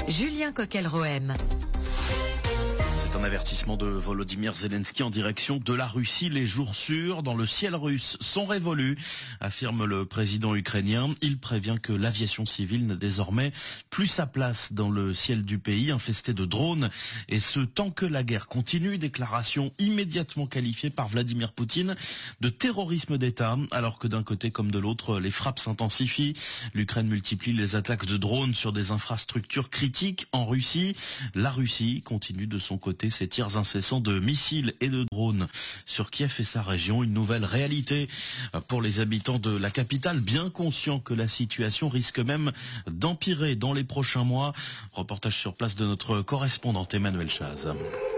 Julien Coquel-Rohem. C'est un avertissement de Volodymyr Zelensky en direction de la Russie. Les jours sûrs dans le ciel russe sont révolus, affirme le président ukrainien. Il prévient que l'aviation civile n'a désormais plus sa place dans le ciel du pays, infesté de drones. Et ce, tant que la guerre continue. Déclaration immédiatement qualifiée par Vladimir Poutine de terrorisme d'État, alors que d'un côté comme de l'autre, les frappes s'intensifient. L'Ukraine multiplie les attaques de drones sur des infrastructures critiques en Russie. La Russie continue de son côté ses tirs incessants de missiles et de drones sur Kiev et sa région. Une nouvelle réalité pour les habitants de la capitale, bien conscients que la situation risque même d'empirer dans les prochains mois. Reportage sur place de notre correspondante Emmanuel Chaz.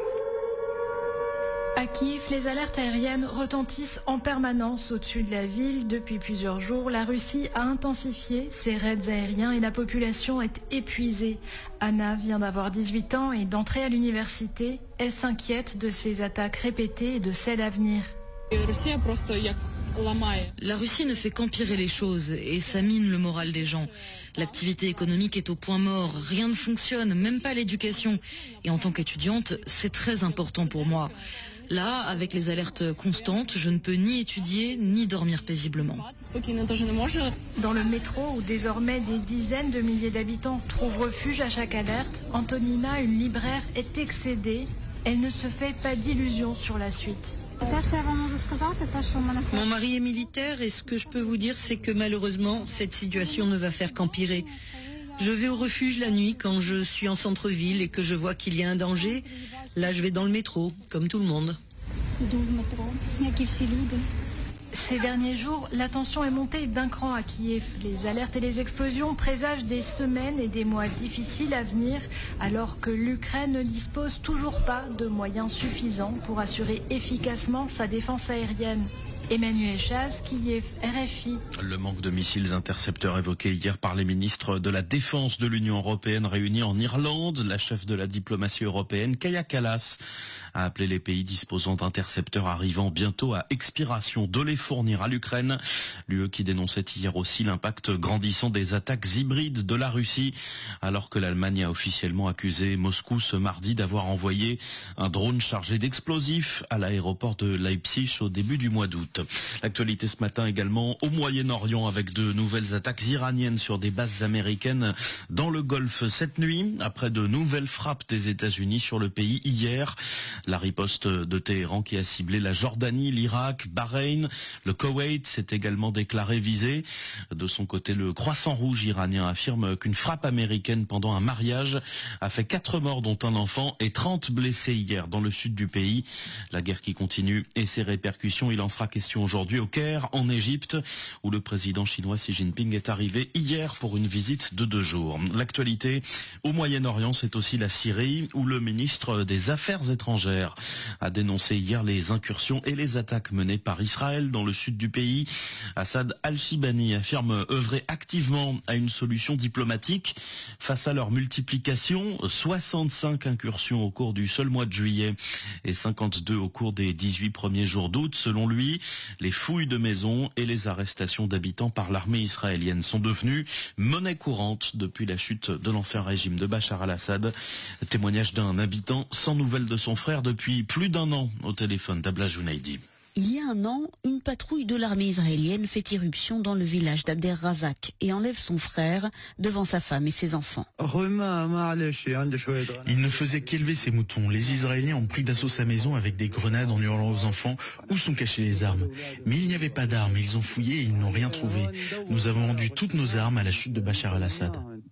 À Kiev, les alertes aériennes retentissent en permanence au-dessus de la ville. Depuis plusieurs jours, la Russie a intensifié ses raids aériens et la population est épuisée. Anna vient d'avoir 18 ans et d'entrer à l'université. Elle s'inquiète de ces attaques répétées et de celles à venir. La Russie ne fait qu'empirer les choses et ça mine le moral des gens. L'activité économique est au point mort, rien ne fonctionne, même pas l'éducation. Et en tant qu'étudiante, c'est très important pour moi. Là, avec les alertes constantes, je ne peux ni étudier ni dormir paisiblement. Dans le métro, où désormais des dizaines de milliers d'habitants trouvent refuge à chaque alerte, Antonina, une libraire, est excédée. Elle ne se fait pas d'illusions sur la suite. Mon mari est militaire et ce que je peux vous dire, c'est que malheureusement, cette situation ne va faire qu'empirer. Je vais au refuge la nuit quand je suis en centre-ville et que je vois qu'il y a un danger. Là, je vais dans le métro, comme tout le monde. Ces derniers jours, la tension est montée d'un cran à Kiev. Les alertes et les explosions présagent des semaines et des mois difficiles à venir, alors que l'Ukraine ne dispose toujours pas de moyens suffisants pour assurer efficacement sa défense aérienne. Emmanuel Chaz, Kiev, RFI. Le manque de missiles intercepteurs évoqué hier par les ministres de la Défense de l'Union européenne réunis en Irlande. La chef de la diplomatie européenne, Kaja Kallas, a appelé les pays disposant d'intercepteurs arrivant bientôt à expiration de les fournir à l'Ukraine. L'UE qui dénonçait hier aussi l'impact grandissant des attaques hybrides de la Russie, alors que l'Allemagne a officiellement accusé Moscou ce mardi d'avoir envoyé un drone chargé d'explosifs à l'aéroport de Leipzig au début du mois d'août. L'actualité ce matin également au Moyen-Orient avec de nouvelles attaques iraniennes sur des bases américaines dans le Golfe cette nuit, après de nouvelles frappes des États-Unis sur le pays hier. La riposte de Téhéran qui a ciblé la Jordanie, l'Irak, Bahreïn, le Koweït s'est également déclaré visé. De son côté, le Croissant Rouge iranien affirme qu'une frappe américaine pendant un mariage a fait 4 morts dont un enfant et 30 blessés hier dans le sud du pays. La guerre qui continue et ses répercussions, il en sera question aujourd'hui au Caire, en Égypte, où le président chinois Xi Jinping est arrivé hier pour une visite de 2 jours. L'actualité au Moyen-Orient, c'est aussi la Syrie, où le ministre des Affaires étrangères a dénoncé hier les incursions et les attaques menées par Israël dans le sud du pays. Assad al-Shibani affirme œuvrer activement à une solution diplomatique face à leur multiplication. 65 incursions au cours du seul mois de juillet et 52 au cours des 18 premiers jours d'août. Selon lui, les fouilles de maisons et les arrestations d'habitants par l'armée israélienne sont devenues monnaie courante depuis la chute de l'ancien régime de Bachar al-Assad. Témoignage d'un habitant sans nouvelles de son frère depuis plus d'1 an au téléphone d'Abla Jounaidi. Il y a 1 an, une patrouille de l'armée israélienne fait irruption dans le village d'Abder Razak et enlève son frère devant sa femme et ses enfants. Il ne faisait qu'élever ses moutons. Les Israéliens ont pris d'assaut sa maison avec des grenades en hurlant aux enfants où sont cachées les armes. Mais il n'y avait pas d'armes, ils ont fouillé et ils n'ont rien trouvé. Nous avons vendu toutes nos armes à la chute de Bachar al-Assad.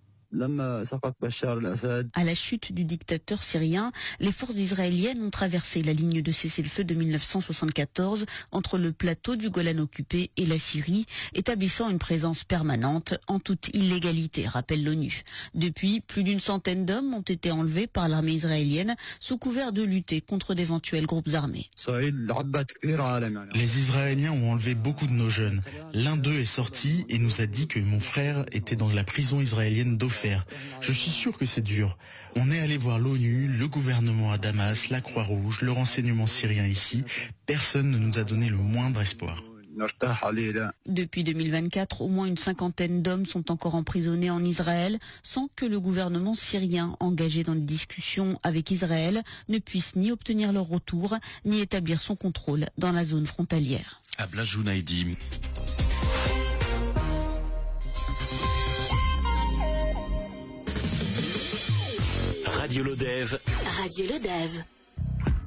À la chute du dictateur syrien, les forces israéliennes ont traversé la ligne de cessez-le-feu de 1974 entre le plateau du Golan occupé et la Syrie, établissant une présence permanente en toute illégalité, rappelle l'ONU. Depuis, plus d'1 centaine d'hommes ont été enlevés par l'armée israélienne sous couvert de lutter contre d'éventuels groupes armés. Les Israéliens ont enlevé beaucoup de nos jeunes. L'un d'eux est sorti et nous a dit que mon frère était dans la prison israélienne d'Ofer. Je suis sûr que c'est dur. On est allé voir l'ONU, le gouvernement à Damas, la Croix-Rouge, le renseignement syrien ici. Personne ne nous a donné le moindre espoir. Depuis 2024, au moins une cinquantaine d'hommes sont encore emprisonnés en Israël sans que le gouvernement syrien engagé dans les discussions avec Israël ne puisse ni obtenir leur retour ni établir son contrôle dans la zone frontalière. Abla Jounaidi. Radio Lodève. Radio Lodève.